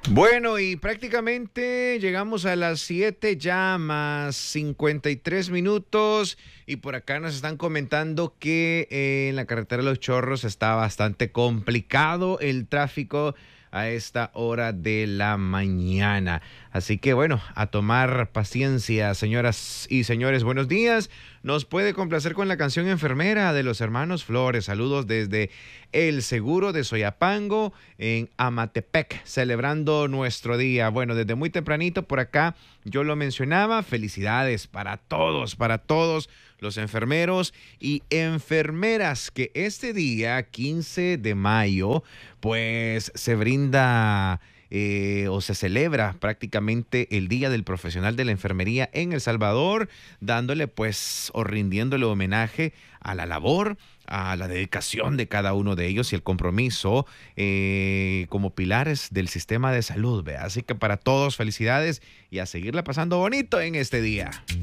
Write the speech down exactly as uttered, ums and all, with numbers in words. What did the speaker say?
Bueno, y prácticamente llegamos a las siete ya más cincuenta y tres minutos y por acá nos están comentando que eh, en la carretera de Los Chorros está bastante complicado el tráfico a esta hora de la mañana. Así que bueno, a tomar paciencia, señoras y señores, buenos días. Nos puede complacer con la canción Enfermera de los Hermanos Flores. Saludos desde El Seguro de Soyapango en Amatepec, celebrando nuestro día. Bueno, desde muy tempranito por acá yo lo mencionaba. Felicidades para todos, para todos los enfermeros y enfermeras que este día, quince de mayo, pues se brinda eh, o se celebra prácticamente el Día del Profesional de la Enfermería en El Salvador, dándole pues o rindiéndole homenaje a la labor, a la dedicación de cada uno de ellos y el compromiso eh, como pilares del sistema de salud, ¿ve? Así que para todos felicidades y a seguirla pasando bonito en este día.